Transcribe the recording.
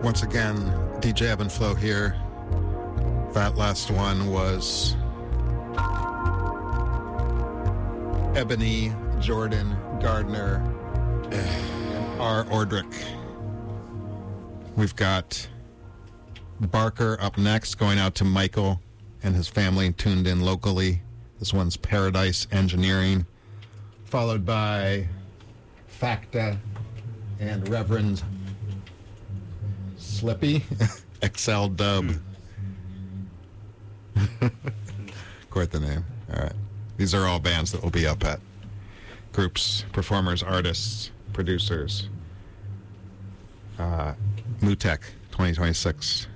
Once again, DJ Ebb and Flow here. That last one was Ebony, Jordan, Gardner, and R. Ordrick. We've got Barker up next, going out to Michael and his family tuned in locally. This one's Paradise Engineering, followed by Facta and Reverend Slippy, XL Dub. Quite the name. All right. These are all bands that will be up at groups, performers, artists, producers. Mutek 2026.